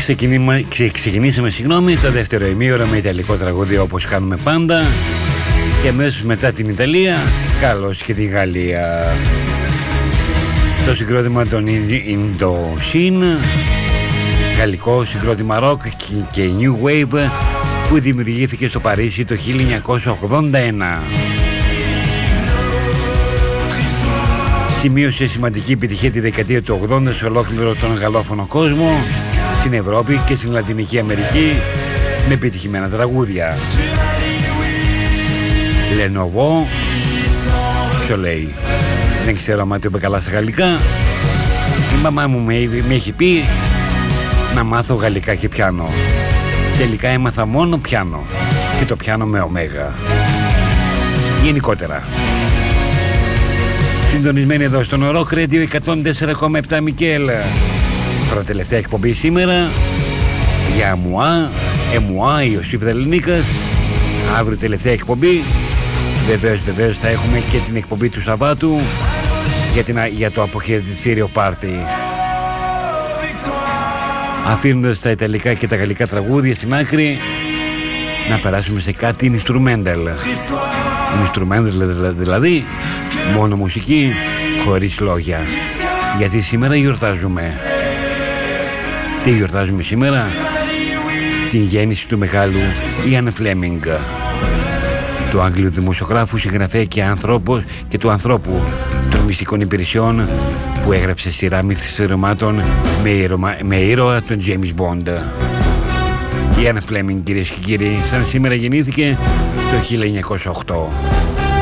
Ξεκινήσαμε το δεύτερο ημίωρο με ιταλικό τραγούδι όπως κάνουμε πάντα και αμέσως μετά την Ιταλία καλώς και τη Γαλλία. Το συγκρότημα των Indochine, γαλλικό συγκρότημα rock και new wave που δημιουργήθηκε στο Παρίσι το 1981. Σημείωσε σημαντική επιτυχία τη δεκαετία του 80 σε ολόκληρο τον γαλλόφωνο κόσμο, στην Ευρώπη και στην Λατινική Αμερική με επιτυχημένα τραγούδια. Lenovo, ποιο λέει, δεν ξέρω αν το είπε καλά στα γαλλικά. Η μαμά μου με έχει πει να μάθω γαλλικά και πιάνο. Τελικά έμαθα μόνο πιάνο και το πιάνο με ωμέγα. Γενικότερα συντονισμένοι εδώ στον Rock Radio 104,7 Μικέλ. Πρώτη-τελευταία εκπομπή σήμερα για Εμουά, Ιωσήφ Δελνίκας. Αύριο τελευταία εκπομπή. Βεβαίως θα έχουμε και την εκπομπή του Σαββάτου για το αποχαιρετιστήριο πάρτι. Αφήνοντας τα ιταλικά και τα γαλλικά τραγούδια στην άκρη, να περάσουμε σε κάτι instrumental. Instrumental δηλαδή, μόνο μουσική, χωρίς λόγια. Γιατί σήμερα γιορτάζουμε. Τι γιορτάζουμε σήμερα? Την γέννηση του μεγάλου Ιαν Φλέμινγκ, του Άγγλου δημοσιογράφου, συγγραφέα και του ανθρώπου των μυστικών υπηρεσιών, που έγραψε σειρά μυθιστορημάτων με ήρωα τον James Bond. Ιαν Φλέμινγκ, κυρίες και κύριοι, σαν σήμερα γεννήθηκε το 1908.